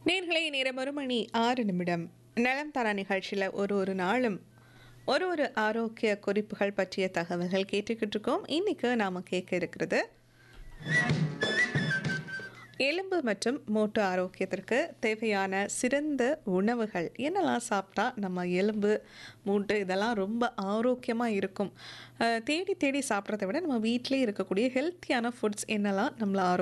நேர்களே நேரம் 1 மணி 6 நிமிடம். நலம் தர நிகழ்ச்சியில் ஒரு நாளும் ஒரு ஆரோக்கிய குறிப்புகள் பற்றிய தகவல்கள் கேட்டுக்கிட்டு இருக்கோம். இன்னைக்கு நாம கேட்க இருக்கிறது எலும்பு மற்றும் மூட்டு ஆரோக்கியத்திற்கு தேவையான சிறந்த உணவுகள் என்னெல்லாம் சாப்பிட்டா நம்ம எலும்பு மூட்டு இதெல்லாம் ரொம்ப ஆரோக்கியமாக இருக்கும். தேடி தேடி சாப்பிட்றத விட நம்ம வீட்டிலே இருக்கக்கூடிய ஹெல்த்தியான ஃபுட்ஸ் என்னெல்லாம் நம்மளை